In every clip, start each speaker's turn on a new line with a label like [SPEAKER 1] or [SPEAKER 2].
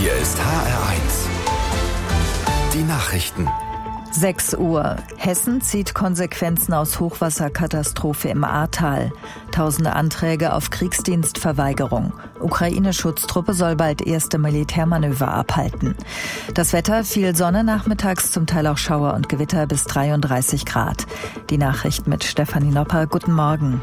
[SPEAKER 1] Hier ist HR1. Die Nachrichten.
[SPEAKER 2] 6 Uhr. Hessen zieht Konsequenzen aus Hochwasserkatastrophe im Ahrtal. Tausende Anträge auf Kriegsdienstverweigerung. Ukraine-Schutztruppe soll bald erste Militärmanöver abhalten. Das Wetter: viel Sonne, nachmittags zum Teil auch Schauer und Gewitter bis 33 Grad. Die Nachricht mit Stefanie Nopper. Guten Morgen.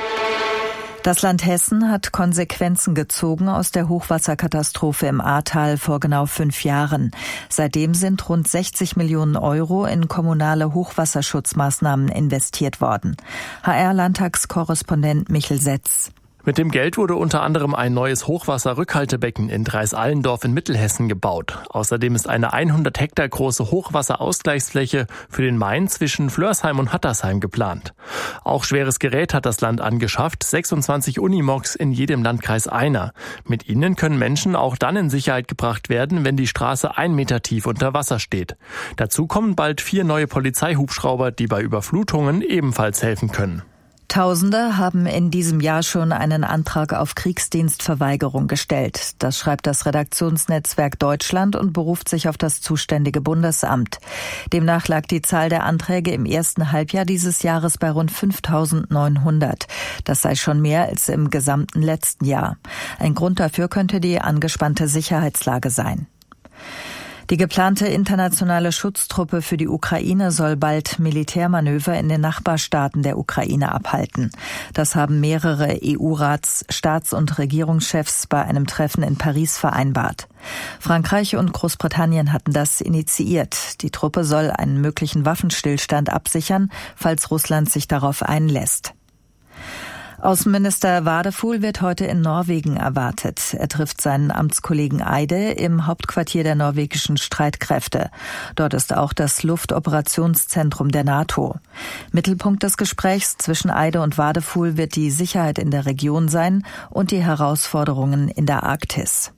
[SPEAKER 2] Das Land Hessen hat Konsequenzen gezogen aus der Hochwasserkatastrophe im Ahrtal vor genau 5 Jahren. Seitdem sind rund 60 Millionen Euro in kommunale Hochwasserschutzmaßnahmen investiert worden. HR-Landtagskorrespondent Michel Setz.
[SPEAKER 3] Mit dem Geld wurde unter anderem ein neues Hochwasserrückhaltebecken in Dreis-Allendorf in Mittelhessen gebaut. Außerdem ist eine 100 Hektar große Hochwasserausgleichsfläche für den Main zwischen Flörsheim und Hattersheim geplant. Auch schweres Gerät hat das Land angeschafft, 26 Unimogs in jedem Landkreis einer. Mit ihnen können Menschen auch dann in Sicherheit gebracht werden, wenn die Straße 1 Meter tief unter Wasser steht. Dazu kommen bald 4 neue Polizeihubschrauber, die bei Überflutungen ebenfalls helfen können.
[SPEAKER 2] Tausende haben in diesem Jahr schon einen Antrag auf Kriegsdienstverweigerung gestellt. Das schreibt das Redaktionsnetzwerk Deutschland und beruft sich auf das zuständige Bundesamt. Demnach lag die Zahl der Anträge im ersten Halbjahr dieses Jahres bei rund 5.900. Das sei schon mehr als im gesamten letzten Jahr. Ein Grund dafür könnte die angespannte Sicherheitslage sein. Die geplante internationale Schutztruppe für die Ukraine soll bald Militärmanöver in den Nachbarstaaten der Ukraine abhalten. Das haben mehrere EU-Staats- und Regierungschefs bei einem Treffen in Paris vereinbart. Frankreich und Großbritannien hatten das initiiert. Die Truppe soll einen möglichen Waffenstillstand absichern, falls Russland sich darauf einlässt. Außenminister Wadefuhl wird heute in Norwegen erwartet. Er trifft seinen Amtskollegen Eide im Hauptquartier der norwegischen Streitkräfte. Dort ist auch das Luftoperationszentrum der NATO. Mittelpunkt des Gesprächs zwischen Eide und Wadefuhl wird die Sicherheit in der Region sein und die Herausforderungen in der Arktis.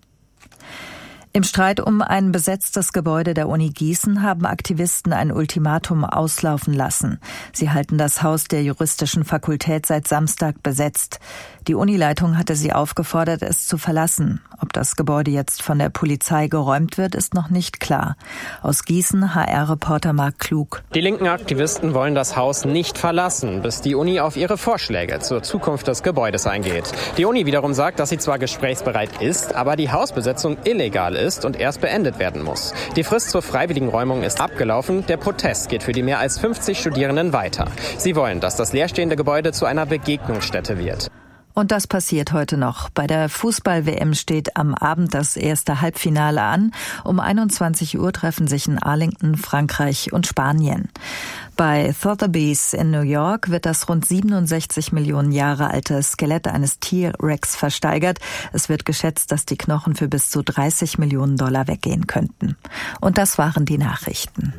[SPEAKER 2] Im Streit um ein besetztes Gebäude der Uni Gießen haben Aktivisten ein Ultimatum auslaufen lassen. Sie halten das Haus der juristischen Fakultät seit Samstag besetzt. Die Unileitung hatte sie aufgefordert, es zu verlassen. Ob das Gebäude jetzt von der Polizei geräumt wird, ist noch nicht klar. Aus Gießen HR-Reporter Marc Klug.
[SPEAKER 4] Die linken Aktivisten wollen das Haus nicht verlassen, bis die Uni auf ihre Vorschläge zur Zukunft des Gebäudes eingeht. Die Uni wiederum sagt, dass sie zwar gesprächsbereit ist, aber die Hausbesetzung illegal ist und erst beendet werden muss. Die Frist zur freiwilligen Räumung ist abgelaufen. Der Protest geht für die mehr als 50 Studierenden weiter. Sie wollen, dass das leerstehende Gebäude zu einer Begegnungsstätte wird.
[SPEAKER 2] Und das passiert heute noch. Bei der Fußball-WM steht am Abend das erste Halbfinale an. Um 21 Uhr treffen sich in Arlington Frankreich und Spanien. Bei Sotheby's in New York wird das rund 67 Millionen Jahre alte Skelett eines T-Rex versteigert. Es wird geschätzt, dass die Knochen für bis zu $30 Millionen weggehen könnten. Und das waren die Nachrichten.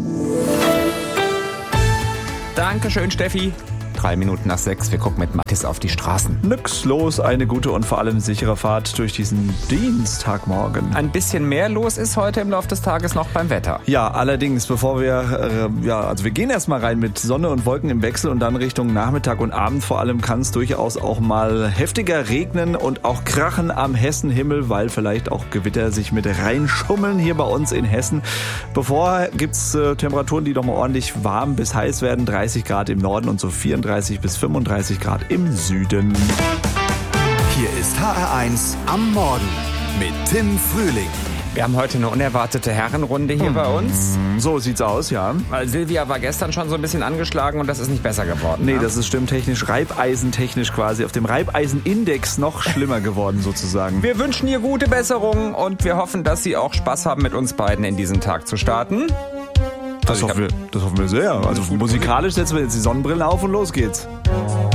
[SPEAKER 5] Dankeschön, Steffi. 3 Minuten nach 6, wir gucken mit Mathis auf die Straßen.
[SPEAKER 6] Nix los, eine gute und vor allem sichere Fahrt durch diesen Dienstagmorgen.
[SPEAKER 5] Ein bisschen mehr los ist heute im Laufe des Tages noch beim Wetter.
[SPEAKER 6] Ja, allerdings, bevor wir, wir gehen erstmal rein mit Sonne und Wolken im Wechsel und dann Richtung Nachmittag und Abend vor allem kann es durchaus auch mal heftiger regnen und auch krachen am Hessenhimmel, weil vielleicht auch Gewitter sich mit reinschummeln hier bei uns in Hessen. Bevor gibt's Temperaturen, die doch mal ordentlich warm bis heiß werden, 30 Grad im Norden und so 34 bis 35 Grad im Süden.
[SPEAKER 1] Hier ist HR1 am Morgen mit Tim Frühling.
[SPEAKER 5] Wir haben heute eine unerwartete Herrenrunde hier bei uns.
[SPEAKER 6] So sieht's aus, ja.
[SPEAKER 5] Weil Silvia war gestern schon so ein bisschen angeschlagen und das ist nicht besser geworden.
[SPEAKER 6] Nee, das ist stimmtechnisch, reibeisentechnisch quasi auf dem Reibeisenindex noch schlimmer geworden sozusagen.
[SPEAKER 5] Wir wünschen ihr gute Besserung und wir hoffen, dass Sie auch Spaß haben, mit uns beiden in diesen Tag zu starten.
[SPEAKER 6] Das hoffen wir sehr. Also musikalisch setzen wir jetzt die Sonnenbrille auf und los geht's.